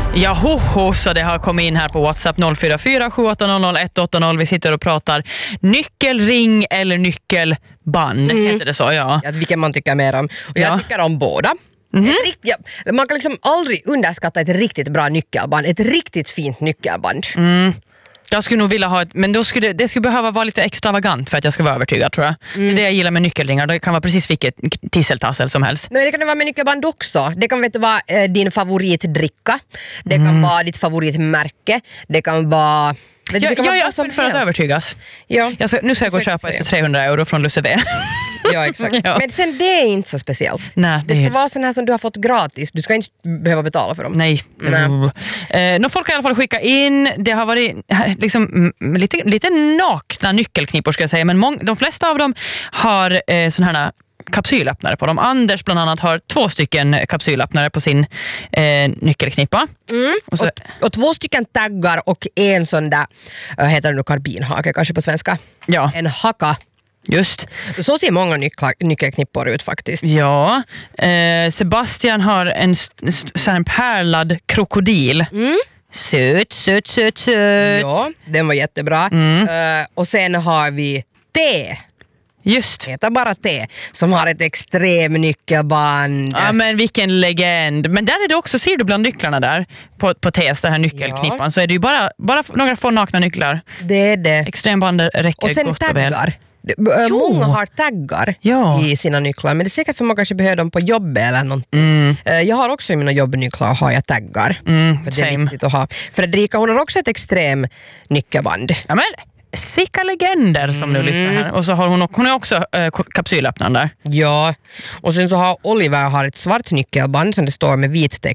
Ja, hoho, så det har kommit in här på WhatsApp 044 780 180. Vi sitter och pratar nyckelring eller nyckelband. Heter det så, ja. Vilken man tycker mer om. Och jag tycker om båda. Man kan liksom aldrig underskatta ett riktigt bra nyckelband. Ett riktigt fint nyckelband. Jag skulle nog vilja ha men det skulle behöva vara lite extravagant för att jag ska vara övertygad, tror jag. Det är det jag gillar med nyckelringar. Det kan vara precis vilket tisseltassel som helst. Nej, det kan vara med nyckelband också. Det kan vara din favoritdricka. Det kan vara ditt favoritmärke. Det kan vara... Jag är öppen för att övertygas. Ja. Nu ska jag gå och köpa ett för 300 euro från Lucevé. Ja, exakt. Ja. Men sen det är inte så speciellt. Nej, det ska vara sån här som du har fått gratis. Du ska inte behöva betala för dem. Nej. Folk har i alla fall skickat in. Det har varit liksom, lite nakna nyckelknippor, ska jag säga. Men de flesta av dem har sån här kapsylöppnare på dem. Anders bland annat har 2 stycken kapsylöppnare på sin nyckelknippa. Och 2 stycken taggar och en sån där, heter det nu karbinhake kanske på svenska? Ja. En haka. Just. Så ser många nyckelknippor ut faktiskt. Ja. Sebastian har en pärlad krokodil. Söt. Ja, den var jättebra. Och sen har vi te. Just. Heter bara te. Som har ett extrem nyckelband. Ja, men vilken legend. Men där är det också, ser du bland nycklarna där på tes, den här nyckelknippan, så är det ju bara några få nakna nycklar. Det är det. Extrembandet räcker och sen gott och väl. Taggar. Många har taggar i sina nycklar, men det är säkert för man kanske behöver dem på jobbet eller någonting. Jag har också i mina jobbnycklar har jag taggar. För det är viktigt att ha. Fredrika, hon har också ett extrem nyckelband. Ja, men sicka legender som du lyssnar här. Och så har hon är också kapsylöppnaren där. Ja, och sen så har Oliver ett svart nyckelband som det står med vit